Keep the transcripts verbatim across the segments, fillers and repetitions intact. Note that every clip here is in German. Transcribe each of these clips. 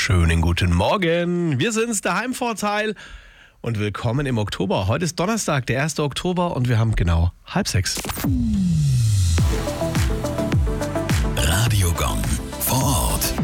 Schönen guten Morgen. Wir sind's, der Heimvorteil. Und willkommen im Oktober. Heute ist Donnerstag, der erste Oktober und wir haben genau halb sechs. Radio Gong vor Ort.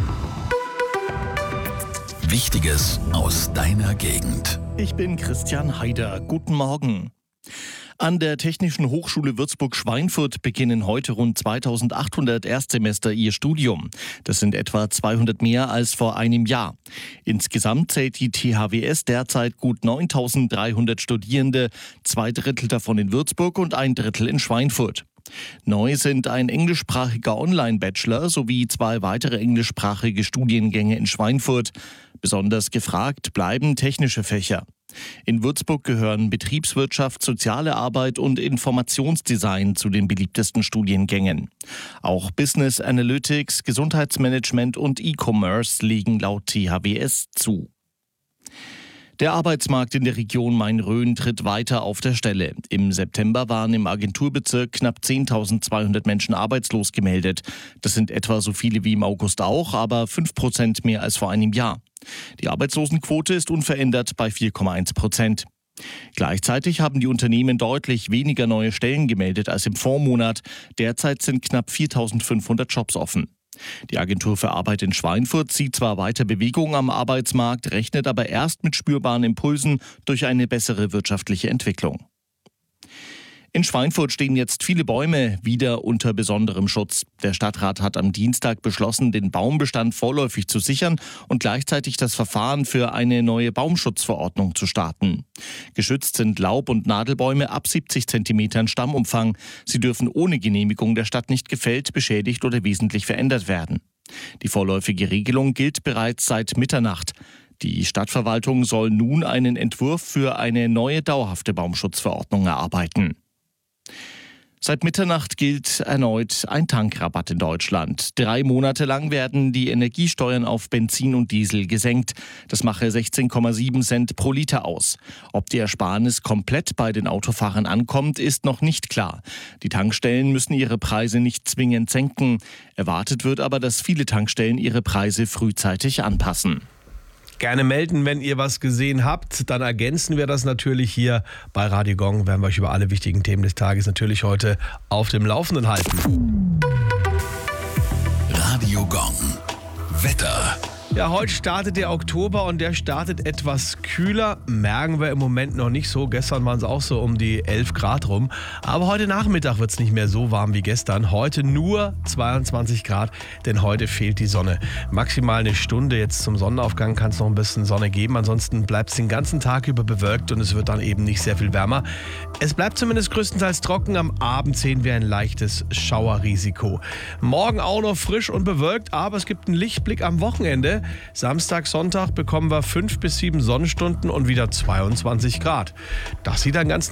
Wichtiges aus deiner Gegend. Ich bin Christian Haider. Guten Morgen. An der Technischen Hochschule Würzburg-Schweinfurt beginnen heute rund zweitausendachthundert Erstsemester ihr Studium. Das sind etwa zweihundert mehr als vor einem Jahr. Insgesamt zählt die T H W S derzeit gut neuntausenddreihundert Studierende, zwei Drittel davon in Würzburg und ein Drittel in Schweinfurt. Neu sind ein englischsprachiger Online-Bachelor sowie zwei weitere englischsprachige Studiengänge in Schweinfurt. Besonders gefragt bleiben technische Fächer. In Würzburg gehören Betriebswirtschaft, soziale Arbeit und Informationsdesign zu den beliebtesten Studiengängen. Auch Business Analytics, Gesundheitsmanagement und E-Commerce liegen laut T H W S zu. Der Arbeitsmarkt in der Region Main-Rhön tritt weiter auf der Stelle. Im September waren im Agenturbezirk knapp zehntausendzweihundert Menschen arbeitslos gemeldet. Das sind etwa so viele wie im August auch, aber fünf Prozent mehr als vor einem Jahr. Die Arbeitslosenquote ist unverändert bei vier Komma eins Prozent. Gleichzeitig haben die Unternehmen deutlich weniger neue Stellen gemeldet als im Vormonat. Derzeit sind knapp viertausendfünfhundert Jobs offen. Die Agentur für Arbeit in Schweinfurt sieht zwar weiter Bewegung am Arbeitsmarkt, rechnet aber erst mit spürbaren Impulsen durch eine bessere wirtschaftliche Entwicklung. In Schweinfurt stehen jetzt viele Bäume wieder unter besonderem Schutz. Der Stadtrat hat am Dienstag beschlossen, den Baumbestand vorläufig zu sichern und gleichzeitig das Verfahren für eine neue Baumschutzverordnung zu starten. Geschützt sind Laub- und Nadelbäume ab siebzig Zentimetern Stammumfang. Sie dürfen ohne Genehmigung der Stadt nicht gefällt, beschädigt oder wesentlich verändert werden. Die vorläufige Regelung gilt bereits seit Mitternacht. Die Stadtverwaltung soll nun einen Entwurf für eine neue dauerhafte Baumschutzverordnung erarbeiten. Seit Mitternacht gilt erneut ein Tankrabatt in Deutschland. Drei Monate lang werden die Energiesteuern auf Benzin und Diesel gesenkt. Das mache sechzehn Komma sieben Cent pro Liter aus. Ob die Ersparnis komplett bei den Autofahrern ankommt, ist noch nicht klar. Die Tankstellen müssen ihre Preise nicht zwingend senken. Erwartet wird aber, dass viele Tankstellen ihre Preise frühzeitig anpassen. Gerne melden, wenn ihr was gesehen habt. Dann ergänzen wir das natürlich hier bei Radio Gong. Werden wir euch über alle wichtigen Themen des Tages natürlich heute auf dem Laufenden halten. Radio Gong. Wetter. Ja, heute startet der Oktober und der startet etwas kühler. Merken wir im Moment noch nicht so. Gestern waren es auch so um die elf Grad rum. Aber heute Nachmittag wird es nicht mehr so warm wie gestern. Heute nur zweiundzwanzig Grad, denn heute fehlt die Sonne. Maximal eine Stunde jetzt zum Sonnenaufgang kann es noch ein bisschen Sonne geben. Ansonsten bleibt es den ganzen Tag über bewölkt und es wird dann eben nicht sehr viel wärmer. Es bleibt zumindest größtenteils trocken. Am Abend sehen wir ein leichtes Schauerrisiko. Morgen auch noch frisch und bewölkt, aber es gibt einen Lichtblick am Wochenende. Samstag, Sonntag bekommen wir fünf bis sieben Sonnenstunden und wieder zweiundzwanzig Grad. Das sieht dann ganz